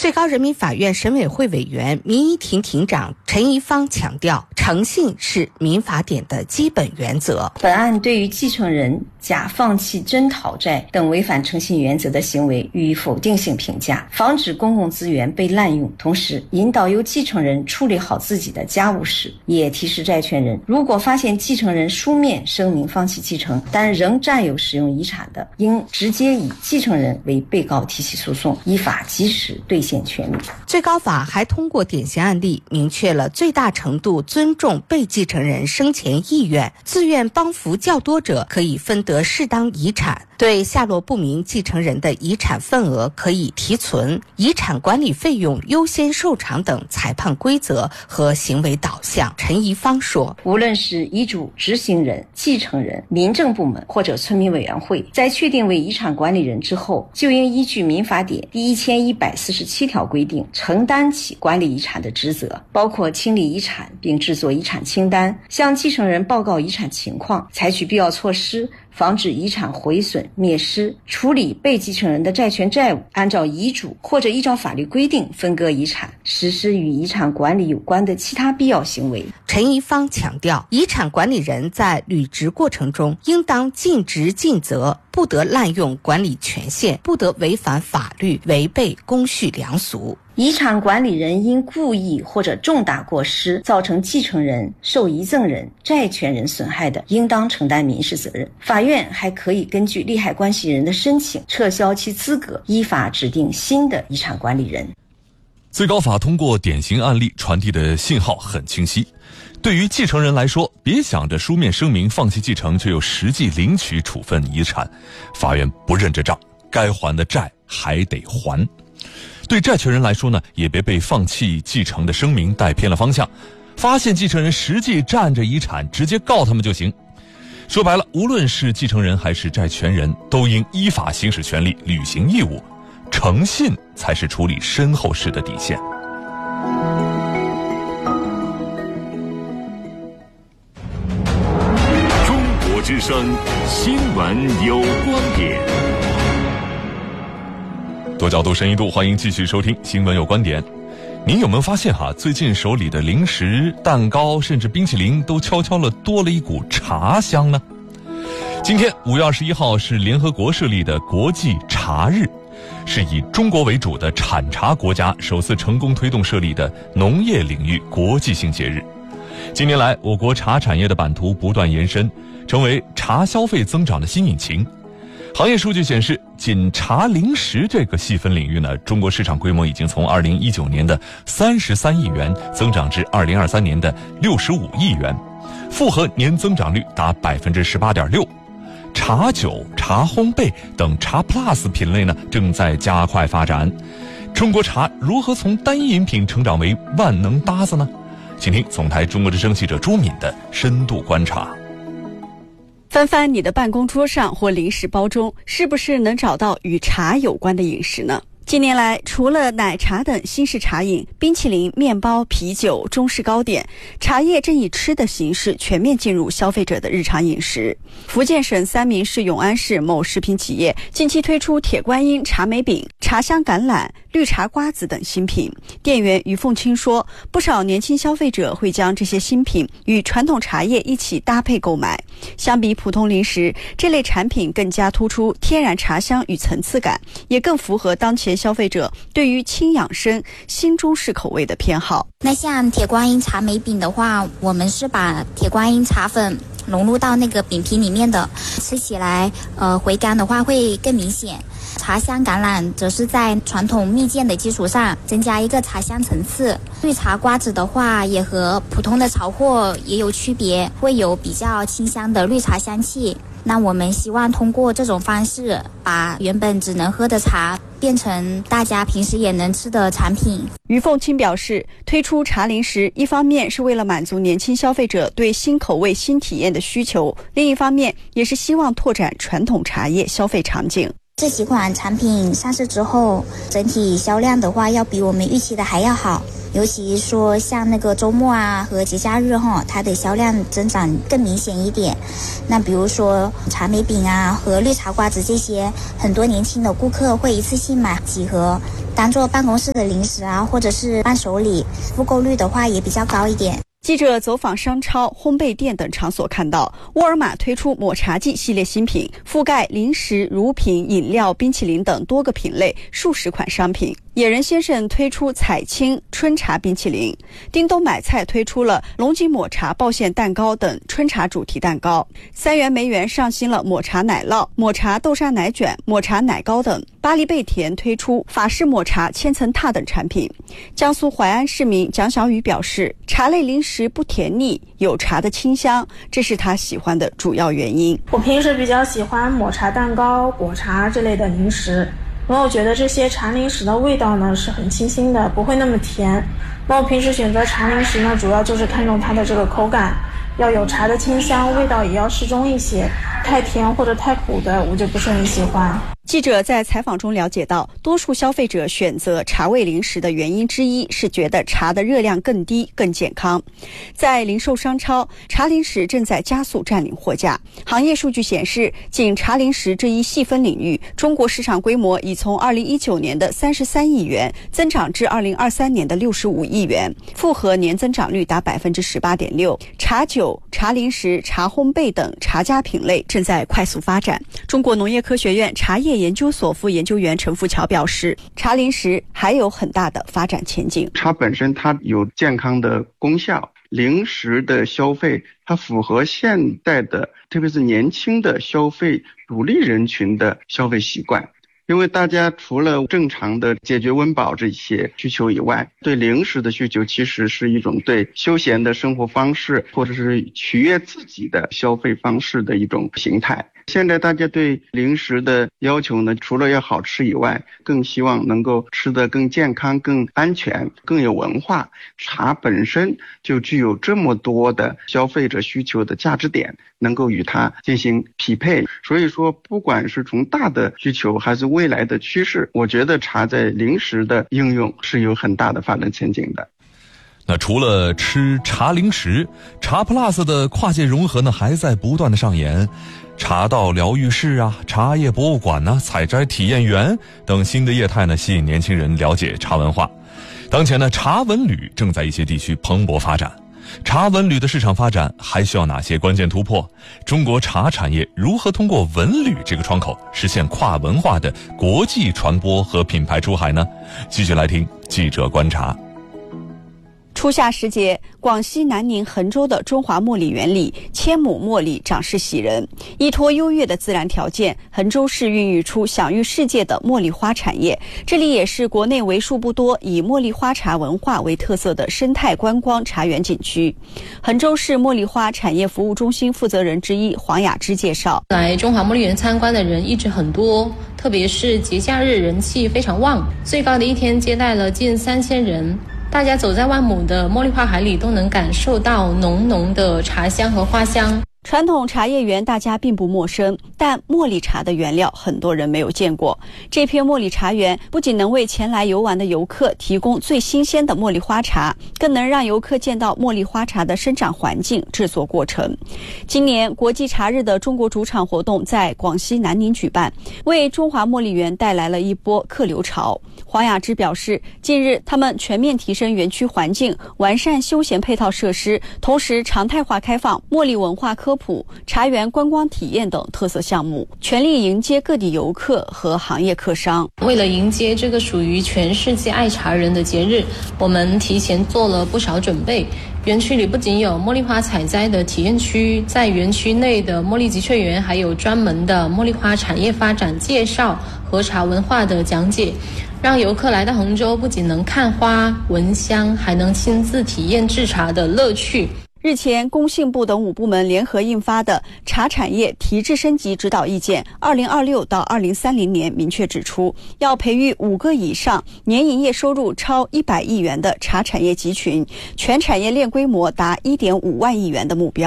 最高人民法院审委会委员、民医庭庭长陈一芳强调，诚信是民法典的基本原则。 本案对于继承人假放弃真讨债等违反诚信原则的行为予以否定性评价，防止公共资源被滥用，同时引导由继承人处理好自己的家务事，也提示债权人，如果发现继承人书面声明放弃继承，但仍占有使用遗产的，应直接以继承人为被告提起诉讼，依法及时兑现权利。 最高法还通过典型案例，明确了最大程度尊重被继承人生前意愿，自愿帮扶较多者可以分得适当遗产，对下落不明继承人的遗产份额可以提存，遗产管理费用优先受偿等裁判规则和行为导向。陈一芳说， 无论是遗嘱执行人、继承人、民政部门或者村民委员会，在确定为遗产管理人之后，就应依据民法典第1147条规定，承担起管理遗产的职责，包括清理遗产并制作遗产清单，向继承人报告遗产情况，采取必要措施，防止遗产毁损灭失，处理被继承人的债权债务，按照遗嘱或者依照法律规定分割遗产，实施与遗产管理有关的其他必要行为。 陈一芳强调，遗产管理人在履职过程中应当尽职尽责，不得滥用管理权限，不得违反法律，违背公序良俗。 遗产管理人因故意或者重大过失造成继承人、受遗赠人、债权人损害的，应当承担民事责任。法院还可以根据利害关系人的申请，撤销其资格，依法指定新的遗产管理人。 最高法通过典型案例传递的信号很清晰，对于继承人来说，别想着书面声明放弃继承就有实际领取处分遗产，法院不认这账，该还的债还得还。对债权人来说呢，也别被放弃继承的声明带偏了方向，发现继承人实际占着遗产，直接告他们就行。说白了，无论是继承人还是债权人，都应依法行使权利，履行义务，诚信才是处理身后事的底线。 中国之声新闻有观点， 多角度深一度，欢迎继续收听新闻有观点。您有没有发现最近手里的零食、蛋糕甚至冰淇淋都悄悄地多了一股茶香呢？今天5月21号是联合国设立的国际茶日，是以中国为主的产茶国家首次成功推动设立的农业领域国际性节日。近年来，我国茶产业的版图不断延伸，成为茶消费增长的新引擎。行业数据显示，仅茶零食这个细分领域呢，中国市场规模已经从2019年的33亿元增长至2023年的65亿元，复合年增长率达18.6%。茶酒、茶烘焙等茶 Plus 品类呢，正在加快发展。中国茶如何从单一饮品成长为万能搭子呢？请听总台中国之声记者朱敏的深度观察。 翻翻你的办公桌上或零食包中，是不是能找到与茶有关的饮食呢？近年来，除了奶茶等新式茶饮、冰淇淋、面包、啤酒、中式糕点，茶叶正以吃的形式全面进入消费者的日常饮食。福建省三明市永安市某食品企业近期推出铁观音茶梅饼、茶香橄榄、绿茶瓜子等新品。店员于凤清说，不少年轻消费者会将这些新品与传统茶叶一起搭配购买。相比普通零食，这类产品更加突出天然茶香与层次感，也更符合当前消费者对于轻养生、新中式口味的偏好。 那像铁观音茶梅饼的话，我们是把铁观音茶粉融入到那个饼皮里面的，吃起来回甘的话会更明显。茶香橄榄则是在传统蜜饯的基础上增加一个茶香层次。绿茶瓜子的话也和普通的潮货也有区别，会有比较清香的绿茶香气。那我们希望通过这种方式，把原本只能喝的茶变成大家平时也能吃的产品。 于凤清表示，推出茶零食，一方面是为了满足年轻消费者对新口味、新体验的需求，另一方面也是希望拓展传统茶叶消费场景。 这几款产品上市之后，整体销量的话要比我们预期的还要好，尤其说像那个周末啊和节假日它的销量增长更明显一点。那比如说茶梅饼啊和绿茶瓜子这些，很多年轻的顾客会一次性买几盒，当做办公室的零食啊，或者是伴手礼，复购率的话也比较高一点。 记者走访商超、烘焙店等场所看到，沃尔玛推出抹茶季系列新品，覆盖零食、乳品、饮料、冰淇淋等多个品类，数十款商品。野人先生推出彩青春茶冰淇淋，叮咚买菜推出了龙井抹茶爆馅蛋糕等春茶主题蛋糕，三元梅园上新了抹茶奶酪、抹茶豆沙奶卷、抹茶奶糕等，巴黎贝甜推出法式抹茶千层塔等产品。江苏淮安市民蒋小雨表示，茶类零食不甜腻，有茶的清香，这是他喜欢的主要原因。 我平时比较喜欢抹茶蛋糕、果茶这类的零食，因为我觉得这些茶零食的味道呢是很清新的，不会那么甜。那我平时选择茶零食呢，主要就是看重它的这个口感，要有茶的清香，味道也要适中一些，太甜或者太苦的我就不是很喜欢。 记者在采访中了解到，多数消费者选择茶味零食的原因之一是觉得茶的热量更低、更健康。在零售商超，茶零食正在加速占领货架。行业数据显示，仅茶零食这一细分领域，中国市场规模已从2019年的33亿元增长至2023年的65亿元，复合年增长率达 18.6%。茶酒、茶零食、茶烘焙等茶家品类正在快速发展。中国农业科学院茶叶研究所副研究员陈富桥表示，茶零食还有很大的发展前景。 茶本身它有健康的功效，零食的消费它符合现代的特别是年轻的消费主力人群的消费习惯。因为大家除了正常的解决温饱这些需求以外，对零食的需求其实是一种对休闲的生活方式或者是取悦自己的消费方式的一种形态。现在大家对零食的要求呢，除了要好吃以外，更希望能够吃得更健康、更安全、更有文化。茶本身就具有这么多的消费者需求的价值点，能够与它进行匹配。所以说，不管是从大的需求还是未来的趋势，我觉得茶在零食的应用是有很大的发展前景的。 那除了吃茶零食，茶 Plus 的跨界融合呢，还在不断的上演。茶道疗愈室啊，茶叶博物馆呢，采摘体验园等新的业态呢，吸引年轻人了解茶文化。当前呢，茶文旅正在一些地区蓬勃发展。茶文旅的市场发展还需要哪些关键突破？中国茶产业如何通过文旅这个窗口实现跨文化的国际传播和品牌出海呢？继续来听记者观察。 初夏时节，广西南宁衡州的中华茉莉园里，千亩茉莉长势喜人。依托优越的自然条件，衡州市孕育出享誉世界的茉莉花产业。这里也是国内为数不多以茉莉花茶文化为特色的生态观光茶园景区。衡州市茉莉花产业服务中心负责人之一黄雅芝介绍， 来中华茉莉园参观的人一直很多，特别是节假日人气非常旺，最高的一天接待了近3000人。大家走在万亩的茉莉花海里，都能感受到浓浓的茶香和花香。 传统茶叶园大家并不陌生，但茉莉茶的原料很多人没有见过。这片茉莉茶园不仅能为前来游玩的游客提供最新鲜的茉莉花茶，更能让游客见到茉莉花茶的生长环境、制作过程。今年国际茶日的中国主场活动在广西南宁举办，为中华茉莉园带来了一波客流潮。黄雅芝表示，近日他们全面提升园区环境，完善休闲配套设施，同时常态化开放茉莉文化科普、茶园观光体验等特色项目，全力迎接各地游客和行业客商。 为了迎接这个属于全世界爱茶人的节日，我们提前做了不少准备。园区里不仅有茉莉花采摘的体验区，在园区内的茉莉集萃园还有专门的茉莉花产业发展介绍和茶文化的讲解，让游客来到衡州不仅能看花、闻香，还能亲自体验制茶的乐趣。 日前，工信部等5部门联合印发的《茶产业提质升级指导意见》2026到2030年明确指出，要培育5个以上年营业收入超100亿元的茶产业集群，全产业链规模达1.5万亿元的目标。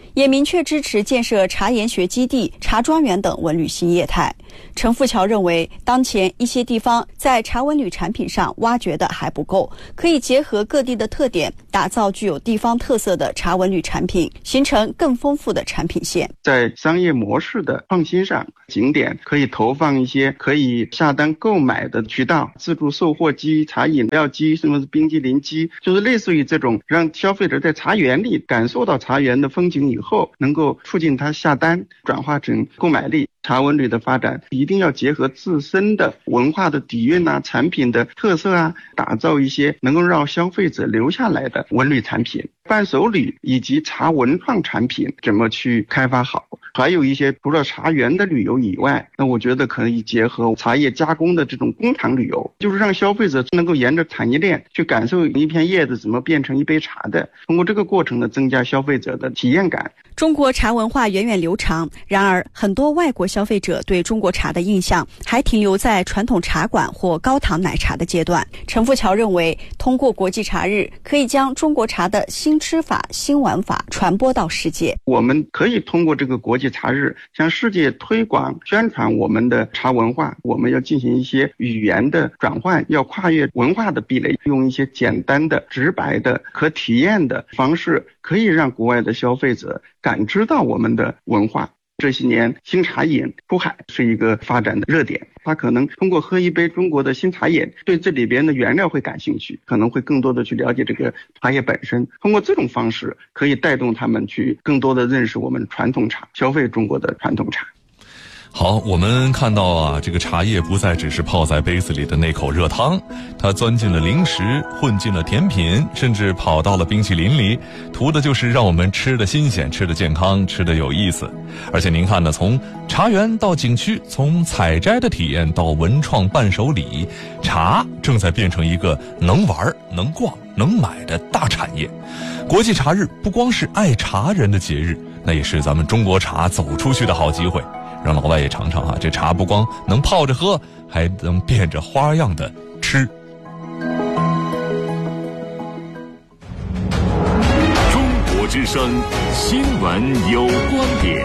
也明确支持建设茶研学基地、茶庄园等文旅新业态。陈富桥认为，当前一些地方在茶文旅产品上挖掘的还不够，可以结合各地的特点，打造具有地方特色的茶文旅产品，形成更丰富的产品线。 在商业模式的创新上，景点可以投放一些可以下单购买的渠道，自助售货机、茶饮料机，什么是冰激凌机，就是类似于这种让消费者在茶园里感受到茶园的风景以后，能够促进他下单，转化成购买力。茶文旅的发展一定要结合自身的文化的底蕴啊、产品的特色啊，打造一些能够让消费者留下来的文旅产品。伴手礼以及茶文创产品怎么去开发好，还有一些除了茶园的旅游以外，那我觉得可以结合茶叶加工的这种工厂旅游，就是让消费者能够沿着产业链去感受一片叶子怎么变成一杯茶的，通过这个过程呢，增加消费者的体验感。 中国茶文化源远流长，然而很多外国消费者对中国茶的印象还停留在传统茶馆或高糖奶茶的阶段。陈富桥认为，通过国际茶日，可以将中国茶的新吃法、新玩法传播到世界。 我们可以通过这个国际茶日向世界推广宣传我们的茶文化，我们要进行一些语言的转换，要跨越文化的壁垒，用一些简单的、直白的、可体验的方式，可以让国外的消费者感知到我们的文化。这些年新茶饮出海是一个发展的热点，他可能通过喝一杯中国的新茶饮，对这里边的原料会感兴趣，可能会更多的去了解这个茶叶本身，通过这种方式可以带动他们去更多的认识我们传统茶，消费中国的传统茶。 好，我们看到啊，这个茶叶不再只是泡在杯子里的那口热汤，它钻进了零食，混进了甜品，甚至跑到了冰淇淋里，图的就是让我们吃得新鲜，吃得健康，吃得有意思。而且您看呢，从茶园到景区，从采摘的体验到文创伴手礼，茶正在变成一个能玩、能逛、能买的大产业。国际茶日不光是爱茶人的节日，那也是咱们中国茶走出去的好机会。让老外也尝尝啊，这茶不光能泡着喝，还能变着花样的吃。 中国之声新闻有观点。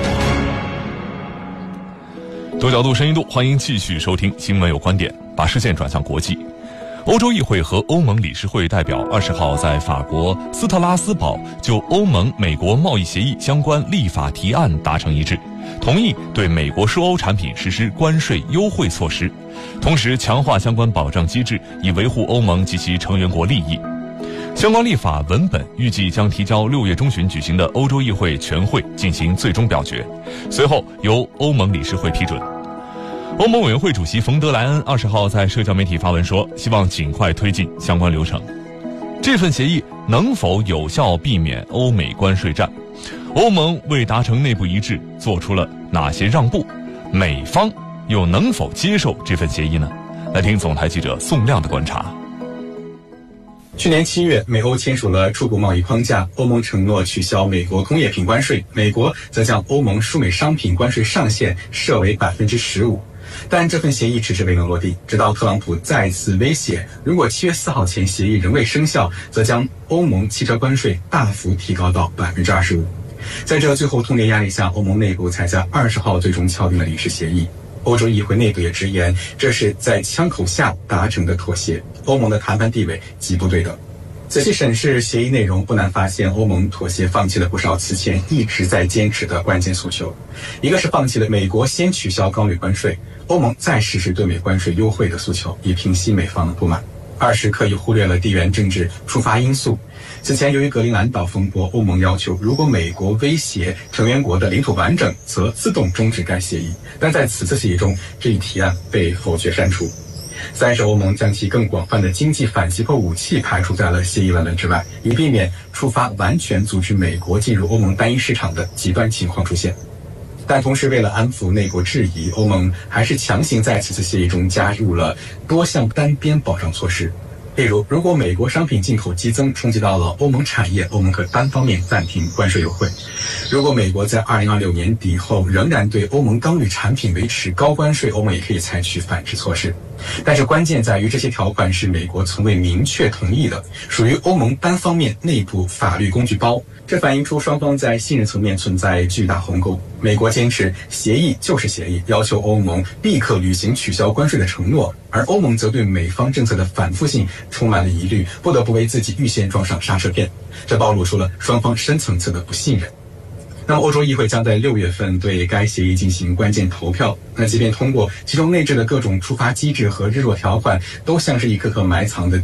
多角度、深一度，欢迎继续收听新闻有观点。把视线转向国际，欧洲议会和欧盟理事会代表20号在法国斯特拉斯堡就欧盟美国贸易协议相关立法提案达成一致，同意对美国输欧产品实施关税优惠措施，同时强化相关保障机制，以维护欧盟及其成员国利益。相关立法文本预计将提交6月中旬举行的欧洲议会全会进行最终表决，随后由欧盟理事会批准。欧盟委员会主席冯德莱恩20号在社交媒体发文说，希望尽快推进相关流程。这份协议能否有效避免欧美关税战？欧盟为达成内部一致做出了哪些让步？美方又能否接受这份协议呢？来听总台记者宋亮的观察。 去年7月，美欧签署了触股贸易框架，欧盟承诺取消美国工业品关税，美国则将欧盟输美商品关税上限设为15%。但这份协议迟迟未能落地，直到特朗普再次威胁，如果7月4号前协议仍未生效，则将欧盟汽车关税大幅提高到25%。在这最后通牒压力下，欧盟内部才在20号最终敲定了临时协议。欧洲议会内部也直言，这是在枪口下达成的妥协，欧盟的谈判地位极不对等。仔细审视协议内容，不难发现欧盟妥协放弃了不少此前一直在坚持的关键诉求。一个是放弃了美国先取消高率关税，欧盟再实施对美关税优惠的诉求，以平息美方的不满。二是刻意忽略了地缘政治触发因素。此前由于格陵兰岛风波，欧盟要求如果美国威胁成员国的领土完整，则自动终止该协议，但在此次协议中，这一提案被否决删除。三是欧盟将其更广泛的经济反击破武器排除在了协议文本之外，以避免触发完全阻止美国进入欧盟单一市场的极端情况出现。但同时为了安抚内国质疑，欧盟还是强行在此次协议中加入了多项单边保障措施。例如，如果美国商品进口激增冲击到了欧盟产业，欧盟可单方面暂停关税优惠。如果美国在2026年底后仍然对欧盟钢铝产品维持高关税，欧盟也可以采取反制措施。 但是关键在于这些条款是美国从未明确同意的，属于欧盟单方面内部法律工具包。这反映出双方在信任层面存在巨大鸿沟。美国坚持协议就是协议，要求欧盟立刻履行取消关税的承诺，而欧盟则对美方政策的反复性充满了疑虑，不得不为自己预先装上刹车片。这暴露出了双方深层次的不信任。那么欧洲议会将在6月份对该协议进行关键投票。那即便通过，其中内置的各种触发机制和日落条款都像是一颗颗埋藏的